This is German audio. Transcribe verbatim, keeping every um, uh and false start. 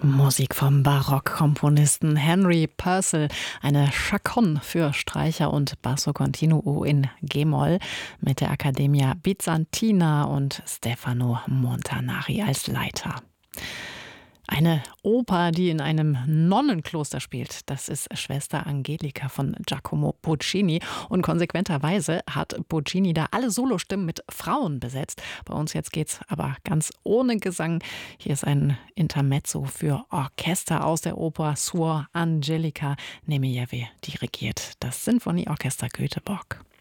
Musik vom Barockkomponisten Henry Purcell, eine Chaconne für Streicher und Basso Continuo in G-Moll mit der Accademia Bizantina und Stefano Montanari als Leiter. Eine Oper, die in einem Nonnenkloster spielt, das ist Schwester Angelica von Giacomo Puccini. Und konsequenterweise hat Puccini da alle Solostimmen mit Frauen besetzt. Bei uns jetzt geht's aber ganz ohne Gesang. Hier ist ein Intermezzo für Orchester aus der Oper Suor Angelica Nemejevi dirigiert das Sinfonieorchester Göteborg.